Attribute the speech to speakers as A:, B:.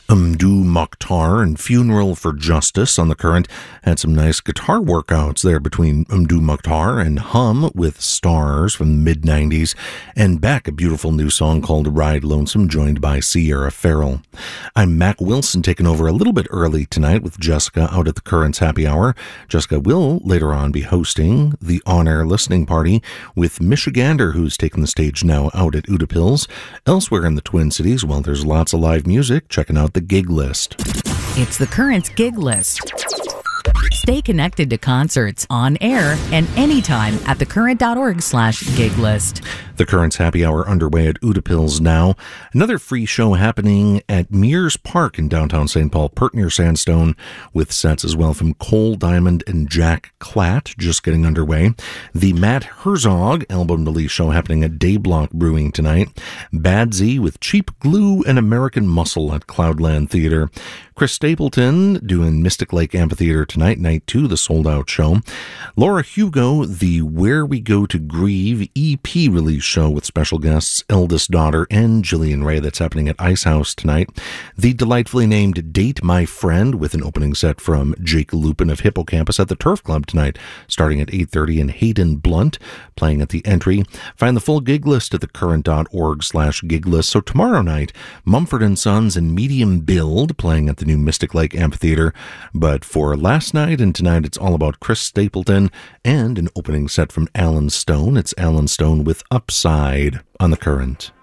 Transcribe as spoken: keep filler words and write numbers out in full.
A: Mdou Moctar and Funeral for Justice on the Current. Had some nice guitar workouts there between Mdou Moctar and Hum with Stars from the mid nineties, and Beck, a beautiful new song called Ride Lonesome, joined by Sierra Farrell. I'm Mac Wilson, taking over a little bit early tonight with Jessica out at the Current's Happy Hour. Jessica will later on be hosting the on-air listening party with Michigander, who's taking the stage now out at Utapils. Elsewhere in the Twin Cities, well, there's lots of live music. Checking out the gig list.
B: It's the Current's gig list. Stay connected to concerts on air and anytime at thecurrent.org slash gig list.
A: The Current's Happy Hour underway at Utapils now. Another free show happening at Mears Park in downtown Saint Paul, pert near Sandstone, with sets as well from Cole Diamond and Jack Klatt just getting underway. The Matt Herzog album release show happening at Dayblock Brewing tonight. Bad Z with Cheap Glue and American Muscle at Cloudland Theater. Chris Stapleton doing Mystic Lake Amphitheater tonight, night two, the sold-out show. Laura Hugo, the Where We Go to Grieve E P release show with special guests, eldest daughter and Jillian Ray. That's happening at Ice House tonight. The delightfully named Date My Friend with an opening set from Jake Lupin of Hippocampus at the Turf Club tonight, starting at eight thirty, and Hayden Blunt playing at the entry. Find the full gig list at thecurrent.org slash gig list. So tomorrow night, Mumford and Sons and Medium Build playing at the new Mystic Lake Amphitheater. But for last night and tonight, it's all about Chris Stapleton and an opening set from Alan Stone. It's Alan Stone with Upside on the Current.